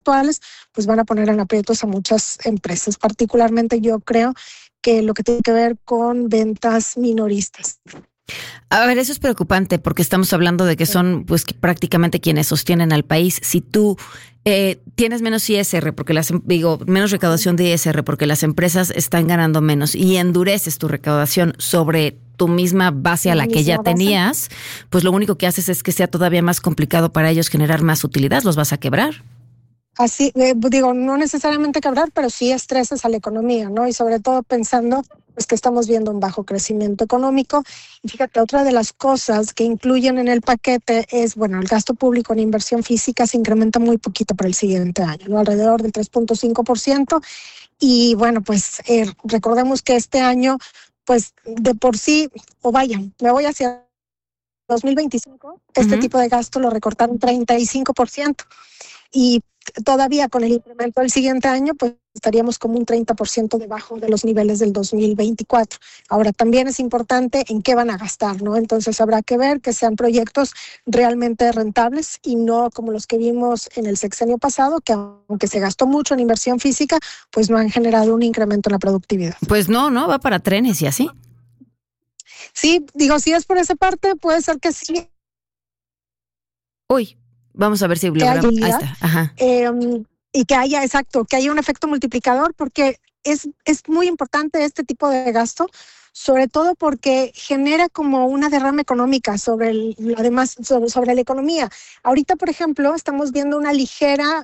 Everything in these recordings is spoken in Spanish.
actuales, pues van a poner en aprietos a muchas empresas. Particularmente yo creo que lo que tiene que ver con ventas minoristas. A ver, eso es preocupante porque estamos hablando de que son pues prácticamente quienes sostienen al país. Si tú tienes menos ISR, porque menos recaudación de ISR porque las empresas están ganando menos y endureces tu recaudación sobre tu misma base a la que ya tenías, pues lo único que haces es que sea todavía más complicado para ellos generar más utilidad, los vas a quebrar. Así, no necesariamente quebrar, pero sí estresas a la economía, ¿no? Y sobre todo pensando pues que estamos viendo un bajo crecimiento económico. Y fíjate, otra de las cosas que incluyen en el paquete es, el gasto público en inversión física se incrementa muy poquito para el siguiente año, ¿no? Alrededor del 3.5%. Y recordemos que este año, pues de por sí, me voy hacia 2025, este tipo de gasto lo recortaron 35%. Y todavía con el incremento del siguiente año, pues estaríamos como un 30% debajo de los niveles del 2024. Ahora, también es importante en qué van a gastar, ¿no? Entonces habrá que ver que sean proyectos realmente rentables y no como los que vimos en el sexenio pasado, que aunque se gastó mucho en inversión física, pues no han generado un incremento en la productividad. Pues no, va para trenes y así. Sí, si es por esa parte, puede ser que sí. Uy. Vamos a ver si logramos. Ahí está. Ajá. Y que haya un efecto multiplicador, porque es muy importante este tipo de gasto, sobre todo porque genera como una derrama económica sobre la economía. Ahorita, por ejemplo, estamos viendo una ligera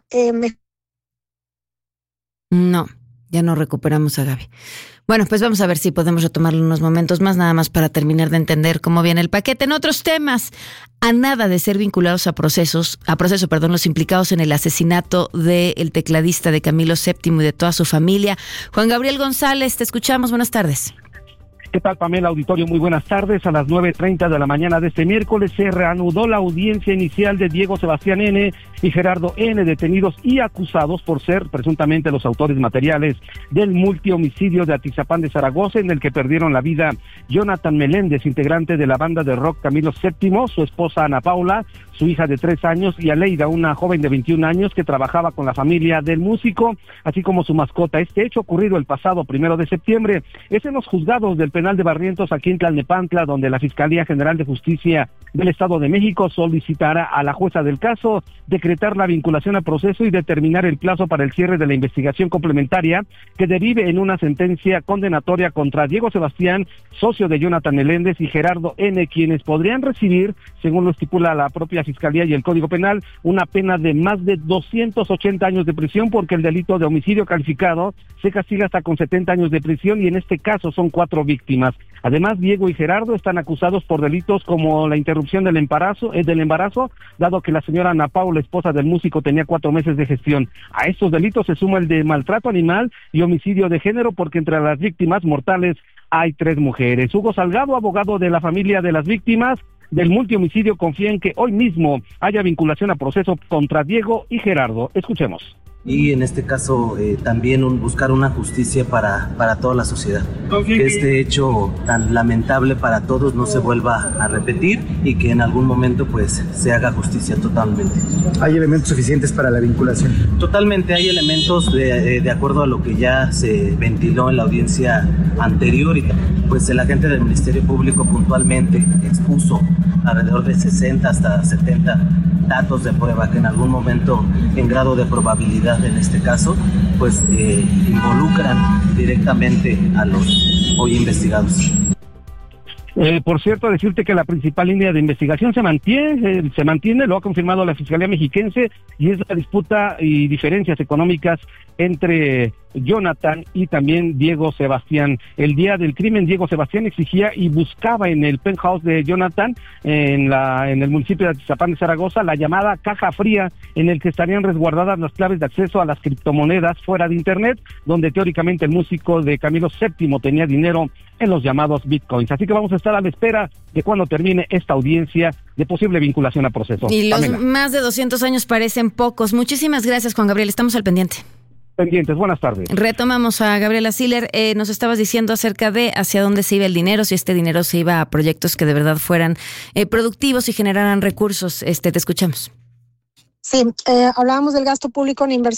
No, ya no recuperamos a Gaby. Bueno, pues vamos a ver si podemos retomarlo unos momentos más, nada más para terminar de entender cómo viene el paquete. En otros temas, a nada de ser vinculados a proceso, los implicados en el asesinato del tecladista de Camilo VII y de toda su familia. Juan Gabriel González, te escuchamos, buenas tardes. ¿Qué tal, Pamela? Auditorio, muy buenas tardes. A las 9:30 de la mañana de este miércoles se reanudó la audiencia inicial de Diego Sebastián N. y Gerardo N., detenidos y acusados por ser presuntamente los autores materiales del multihomicidio de Atizapán de Zaragoza, en el que perdieron la vida Jonathan Meléndez, integrante de la banda de rock Camilo VII, su esposa Ana Paula, su hija de 3 años, y Aleida, una joven de 21 años que trabajaba con la familia del músico, así como su mascota. Este hecho ocurrido el pasado 1 de septiembre es en los juzgados del penal de Barrientos, aquí en Tlalnepantla, donde la Fiscalía General de Justicia del Estado de México solicitará a la jueza del caso decretar la vinculación al proceso y determinar el plazo para el cierre de la investigación complementaria que derive en una sentencia condenatoria contra Diego Sebastián, socio de Jonathan Meléndez, y Gerardo N., quienes podrían recibir, según lo estipula la propia Fiscalía y el Código Penal, una pena de más de 280 años de prisión, porque el delito de homicidio calificado se castiga hasta con 70 años de prisión, y en este caso son 4 víctimas. Además, Diego y Gerardo están acusados por delitos como la interrupción del embarazo, dado que la señora Ana Paula, esposa del músico, tenía 4 meses de gestión. A estos delitos se suma el de maltrato animal y homicidio de género, porque entre las víctimas mortales hay 3 mujeres. Hugo Salgado, abogado de la familia de las víctimas del multihomicidio, confía en que hoy mismo haya vinculación a proceso contra Diego y Gerardo. Escuchemos. Y en este caso también buscar una justicia para toda la sociedad. Que este hecho tan lamentable para todos no se vuelva a repetir y que en algún momento pues se haga justicia totalmente. ¿Hay elementos suficientes para la vinculación? Totalmente, hay elementos de acuerdo a lo que ya se ventiló en la audiencia anterior, y pues el agente del Ministerio Público puntualmente expuso alrededor de 60 hasta 70 datos de prueba que en algún momento, en grado de probabilidad en este caso, pues involucran directamente a los hoy investigados. Por cierto, decirte que la principal línea de investigación se mantiene, lo ha confirmado la Fiscalía Mexiquense, y es la disputa y diferencias económicas entre Jonathan y también Diego Sebastián. El día del crimen, Diego Sebastián exigía y buscaba en el penthouse de Jonathan, en el municipio de Atizapán de Zaragoza, la llamada caja fría, en el que estarían resguardadas las claves de acceso a las criptomonedas fuera de internet, donde teóricamente el músico de Camilo VII tenía dinero en los llamados bitcoins. Así que vamos a estar a la espera de cuando termine esta audiencia de posible vinculación a proceso. Y los más de 200 años parecen pocos. Muchísimas gracias, Juan Gabriel. Estamos al pendiente. Pendientes, buenas tardes. Retomamos a Gabriela Siller. Nos estabas diciendo acerca de hacia dónde se iba el dinero, si este dinero se iba a proyectos que de verdad fueran productivos y generaran recursos. Te escuchamos. Sí, hablábamos del gasto público en inversión.